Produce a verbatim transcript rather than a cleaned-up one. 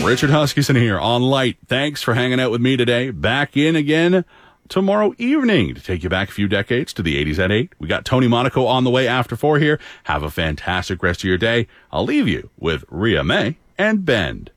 Richard Huskisson here on Light. Thanks for hanging out with me today. Back in again tomorrow evening to take you back a few decades to the eighties at eight. We got Tony Monaco on the way after four here. Have a fantastic rest of your day. I'll leave you with Rhea May and Bend.